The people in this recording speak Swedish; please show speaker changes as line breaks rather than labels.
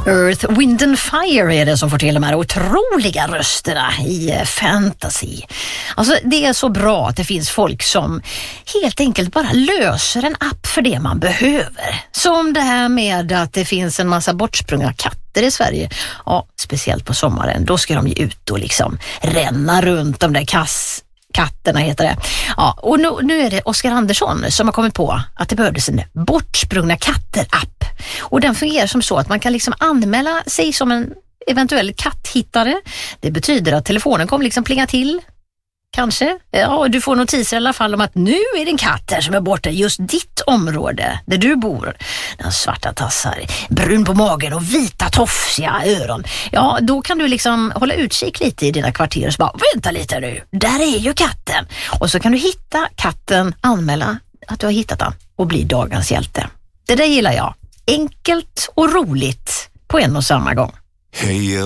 Earth, Wind and Fire är det som får till de här otroliga rösterna i fantasy. Alltså det är så bra att det finns folk som helt enkelt bara löser en app för det man behöver. Som det här med att det finns en massa bortsprungna katter i Sverige. Ja, speciellt på sommaren. Då ska de ju ut och liksom ränna runt de där katterna heter det. Ja, och nu är det Oskar Andersson som har kommit på att det behövdes en bortsprungna katter-app. Och den fungerar som så att man kan liksom anmäla sig som en eventuell katthittare. Det betyder att telefonen kommer liksom plinga till. Kanske. Ja, och du får notiser i alla fall om att nu är det en katt här som är borta i just ditt område där du bor. Den har svarta tassar, brun på magen och vita tofsiga öron. Ja, då kan du liksom hålla utkik lite i dina kvarter och så bara, vänta lite nu, där är ju katten. Och så kan du hitta katten, anmäla att du har hittat den och bli dagens hjälte. Det där gillar jag. Enkelt och roligt på en och samma gång.
Hey,